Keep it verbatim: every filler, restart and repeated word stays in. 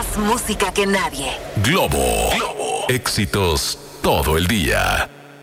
música que nadie. Globo. Globo. Éxitos todo el día.